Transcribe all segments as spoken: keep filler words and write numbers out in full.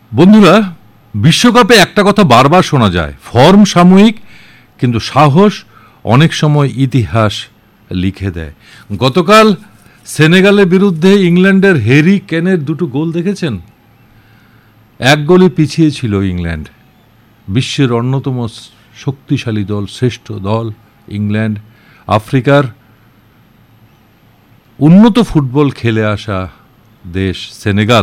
বন্ধুরা, বিশ্বকাপে একটা কথা বারবার শোনা যায়, ফর্ম সাময়িক কিন্তু সাহস অনেক সময় ইতিহাস লিখে দেয়। গতকাল সেনেগালের বিরুদ্ধে ইংল্যান্ডের হ্যারি কেনের দুটো গোল দেখেছেন। এক গোলে পিছিয়ে ছিল ইংল্যান্ড। বিশ্বের অন্যতম শক্তিশালী দল, শ্রেষ্ঠ দল ইংল্যান্ড, আফ্রিকার উন্নত ফুটবল খেলে আসা দেশ সেনেগাল।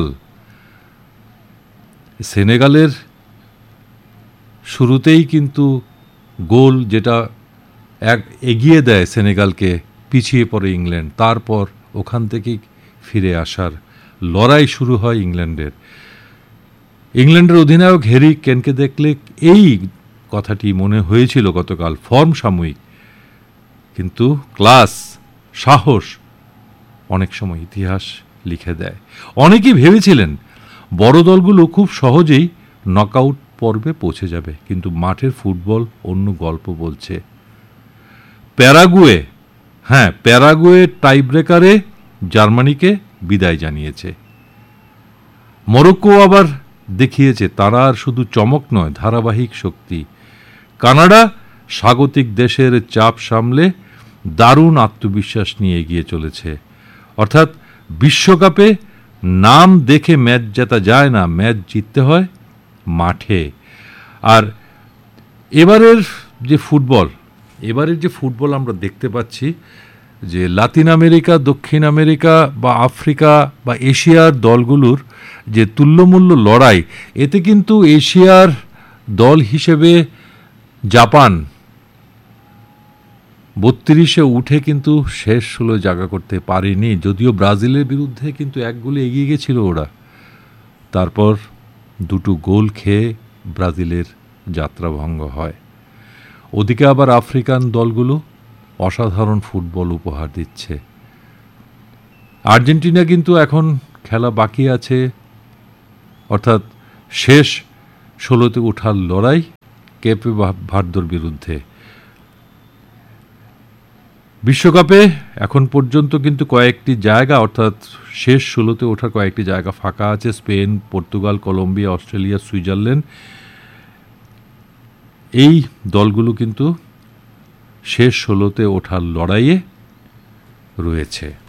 সেনেগালের শুরুতেই কিন্তু গোল যেটা এক এগিয়ে দেয় সেনেগালকে, পিছিয়ে পড়ে ইংল্যান্ড। তারপর ওখান থেকেই ফিরে আসার লড়াই শুরু হয় ইংল্যান্ডের। ইংল্যান্ডের অধিনায়ক হ্যারি কেনকে দেখলে এই কথাটি মনে হয়েছিল গতকাল, ফর্ম সাময়িক কিন্তু ক্লাস, সাহস অনেক সময় ইতিহাস লিখে দেয়। অনেকেই ভেবেছিলেন বড় দলগুলো খুব সহজেই নকআউট পর্বে পৌঁছে যাবে, কিন্তু মাঠের ফুটবল অন্য গল্প বলছে। প্যারাগুয়ে, হ্যাঁ প্যারাগুয়ে টাইব্রেকারে জার্মানিকে বিদায় জানিয়েছে। মরক্কো আবার দেখিয়েছে তারা আর শুধু চমক নয়, ধারাবাহিক শক্তি। কানাডা স্বাগতিক দেশের চাপ সামলে দারুণ আত্মবিশ্বাস নিয়ে এগিয়ে চলেছে। অর্থাৎ বিশ্বকাপে নাম দেখে ম্যাচ জেতা যায় না, ম্যাচ জিততে হয় মাঠে। আর এবারের যে ফুটবল এবারের যে ফুটবল আমরা দেখতে পাচ্ছি, যে লাতিন আমেরিকা, দক্ষিণ আমেরিকা বা আফ্রিকা বা এশিয়ার দলগুলোর যে তুল্যমূল্য লড়াই, এতে কিন্তু এশিয়ার দল হিসেবে জাপান বত্রিশে উঠে কিন্তু শেষ ষোলো জায়গা করতে পারেনি, যদিও ব্রাজিলের বিরুদ্ধে কিন্তু এক গোলে এগিয়ে গেছিল ওরা। তারপর দুটো গোল খেয়ে ব্রাজিলের যাত্রাভঙ্গ হয়। ওদিকে আবার আফ্রিকান দলগুলো অসাধারণ ফুটবল উপহার দিচ্ছে। আর্জেন্টিনা কিন্তু এখন খেলা বাকি আছে, অর্থাৎ শেষ ষোলোতে ওঠার লড়াই কেপে ভার্দের বিরুদ্ধে। বিশ্বকাপে এখন পর্যন্ত কিন্তু কয়েকটি জায়গা, অর্থাৎ শেষ ষোলোতে ওঠার কয়েকটি জায়গা ফাঁকা আছে। Spain, Portugal, Colombia, Australia, Switzerland, এই দলগুলো কিন্তু শেষ ষোলোতে ওঠার লড়াইয়ে রয়েছে।